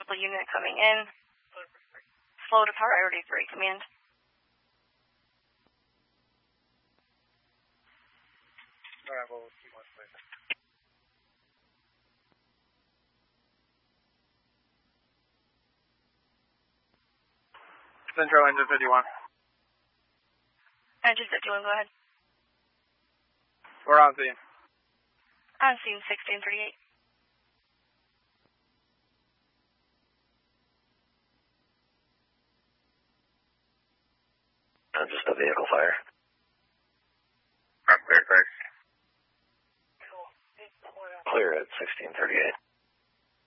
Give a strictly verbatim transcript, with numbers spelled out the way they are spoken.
multiple unit coming in. Slow to priority three, command. Alright, well, we'll keep one place. Central engine fifty-one. Engine fifty-one, go ahead. We're on scene. On scene sixteen thirty-eight. Uh, just a vehicle fire. I'm clear, clear. Clear at sixteen thirty-eight.